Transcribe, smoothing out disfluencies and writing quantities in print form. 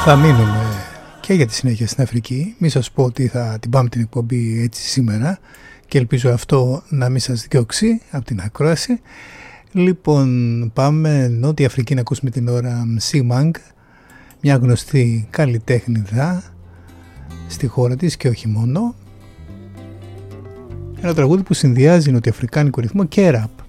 Θα μείνουμε και για τη συνέχεια στην Αφρική. Μην σας πω ότι θα την πάμε την εκπομπή έτσι σήμερα και ελπίζω αυτό να μην σας διώξει από την ακρόαση. Λοιπόν, πάμε Νότια Αφρική να ακούσουμε την ώρα Simang, μια γνωστή καλλιτέχνηδα στη χώρα της και όχι μόνο. Ένα τραγούδι που συνδυάζει νοτιοαφρικάνικο ρυθμό και ραπ.